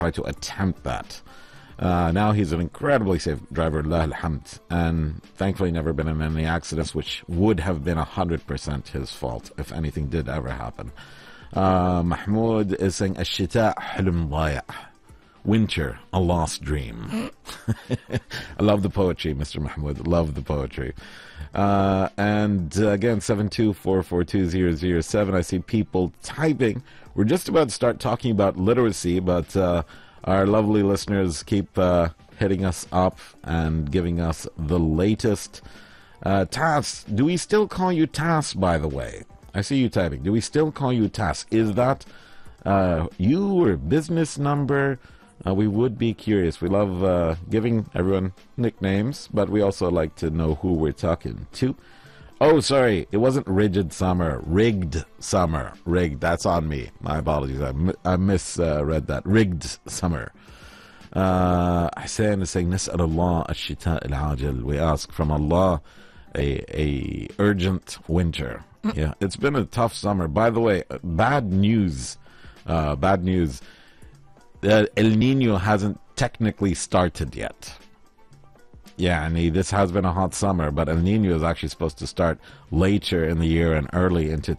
tried to attempt that. Now he's an incredibly safe driver, Allah alhamd, and thankfully never been in any accidents, which would have been 100% his fault if anything did ever happen. Mahmoud is saying, الشتاء حلم ضايع. Winter, a lost dream. I love the poetry, Mr. Mahmoud. Love the poetry. And again, 724420007. I see people typing. We're just about to start talking about literacy, but our lovely listeners keep hitting us up and giving us the latest. Tas, do we still call you Tas, by the way? I see you typing. Do we still call you Tas? Is that you or business number? We would be curious. We love giving everyone nicknames, but we also like to know who we're talking to. Oh, sorry. It wasn't Rigid Summer. Rigged Summer. Rigged. That's on me. My apologies. I misread that. Rigged Summer. Hussein is saying, نسأل الله الشتاء العاجل. We ask from Allah a urgent winter. Yeah, it's been a tough summer. By the way, bad news. Bad news. El Nino hasn't technically started yet. Yeah, and this has been a hot summer, but El Nino is actually supposed to start later in the year and early into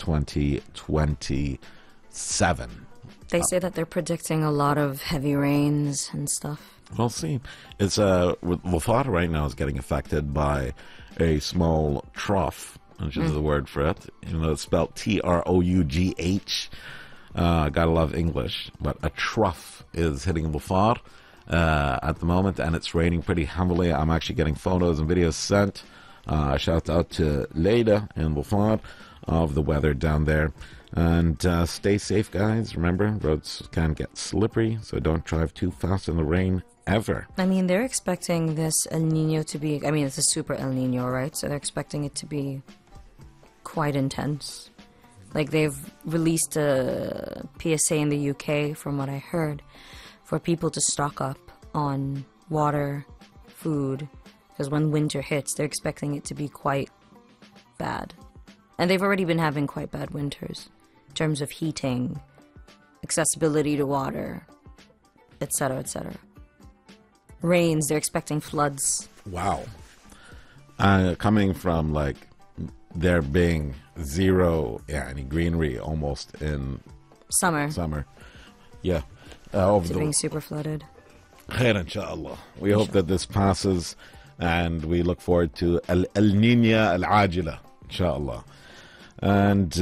2027. They say that they're predicting a lot of heavy rains and stuff. We'll see. It's Dhofar right now is getting affected by a small trough, which is the word for it. You know, it's spelled Trough. Gotta love English, but a trough is hitting Dhofar at the moment, and it's raining pretty heavily. I'm actually getting photos and videos sent. Shout out to Leila in Dhofar of the weather down there. And stay safe, guys. Remember, roads can get slippery, so don't drive too fast in the rain ever. I mean, they're expecting this El Nino to be, I mean, it's a super El Nino, right? So they're expecting it to be quite intense. Like, they've released a PSA in the UK, from what I heard, for people to stock up on water, food, because when winter hits, they're expecting it to be quite bad. And they've already been having quite bad winters in terms of heating, accessibility to water, etc., etc. Rains, they're expecting floods. Wow. Coming from, like, there being zero, any greenery almost in summer. Yeah. Being super flooded. Khair, inshallah. We hope that this passes, and we look forward to El Nino Al-Ajila, inshallah. And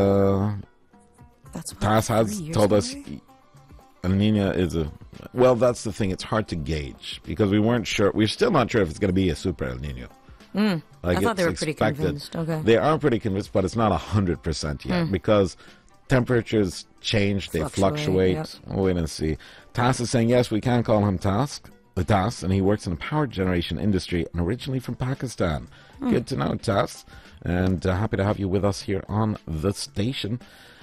Tas has told us El Nino is well, that's the thing. It's hard to gauge because we weren't sure. We're still not sure if it's going to be a super El Nino. Like, I thought they were pretty convinced. Okay. They are pretty convinced, but it's not 100% yet because temperatures change, they fluctuate. Yep. We'll wait and see. Tas is saying, yes, we can call him Tas, and he works in the power generation industry and originally from Pakistan. Good to know, Tas. And happy to have you with us here on the station.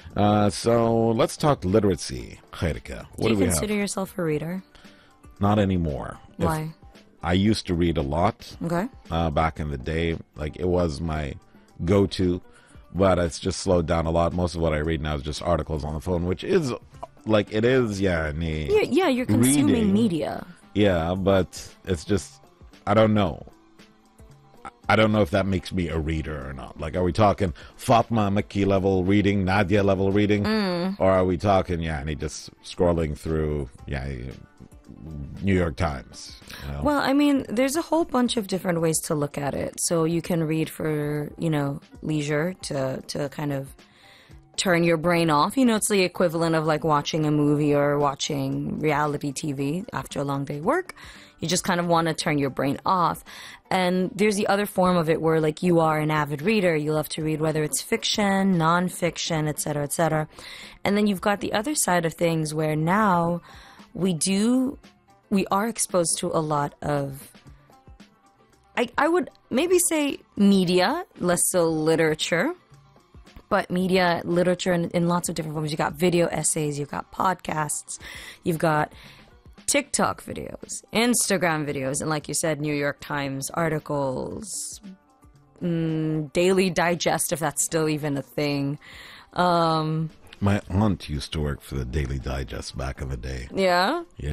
So let's talk literacy, Khairika. What do we have? Do you consider yourself a reader? Not anymore. Why? I used to read a lot. Okay. Back in the day. Like, it was my go-to, but it's just slowed down a lot. Most of what I read now is just articles on the phone, which is, like, it is, yeah, you're consuming reading. Media. Yeah, but it's just, I don't know. I don't know if that makes me a reader or not. Like, are we talking Fatma Makki level reading, Nadia level reading? Or are we talking, just scrolling through, New York Times? You know? Well, I mean, there's a whole bunch of different ways to look at it. So you can read for, leisure to kind of turn your brain off. It's the equivalent of like watching a movie or watching reality TV after a long day of work. You just kind of want to turn your brain off. And there's the other form of it where, like, you are an avid reader. You love to read, whether it's fiction, nonfiction, et cetera, et cetera. And then you've got the other side of things where now we are exposed to a lot of, I would maybe say media, less so literature, but media, literature in lots of different forms. You've got video essays, you've got podcasts, you've got TikTok videos, Instagram videos, and like you said, New York Times articles, Daily Digest, if that's still even a thing. My aunt used to work for the Daily Digest back in the day. Yeah? Yeah.